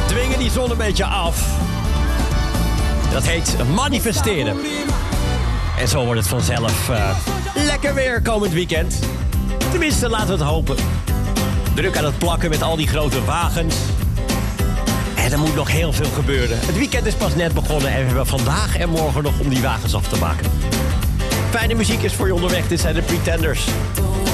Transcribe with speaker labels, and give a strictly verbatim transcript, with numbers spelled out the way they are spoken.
Speaker 1: dwingen die zon een beetje af. Dat heet manifesteren. En zo wordt het vanzelf uh, lekker weer komend weekend. Tenminste, laten we het hopen. Druk aan het plakken met al die grote wagens. En er moet nog heel veel gebeuren. Het weekend is pas net begonnen en we hebben vandaag en morgen nog om die wagens af te maken. Fijne muziek is voor je onderweg. Dit zijn de Pretenders.